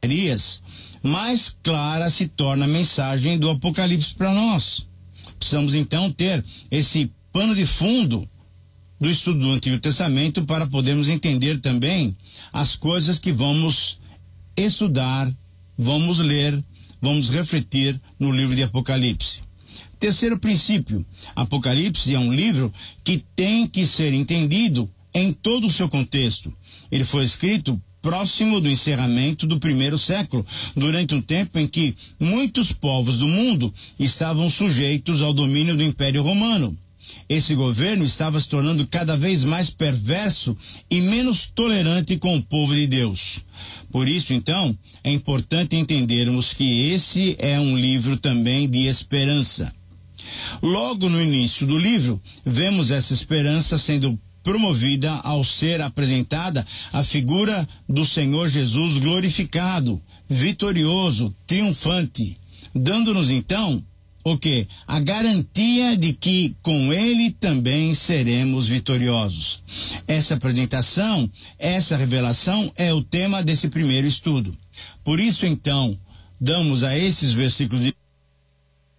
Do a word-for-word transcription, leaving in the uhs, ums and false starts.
Zacarias, mais clara se torna a mensagem do Apocalipse para nós. Precisamos então ter esse pano de fundo do estudo do Antigo Testamento para podermos entender também as coisas que vamos estudar, vamos ler, vamos refletir no livro de Apocalipse. Terceiro princípio: Apocalipse é um livro que tem que ser entendido em todo o seu contexto. Ele foi escrito próximo do encerramento do primeiro século, durante um tempo em que muitos povos do mundo estavam sujeitos ao domínio do Império Romano. Esse governo estava se tornando cada vez mais perverso e menos tolerante com o povo de Deus. Por isso, então, é importante entendermos que esse é um livro também de esperança. Logo no início do livro, vemos essa esperança sendo promovida ao ser apresentada a figura do Senhor Jesus glorificado, vitorioso, triunfante, dando-nos então o quê? A garantia de que com ele também seremos vitoriosos. Essa apresentação, essa revelação é o tema desse primeiro estudo. Por isso então, damos a esses versículos de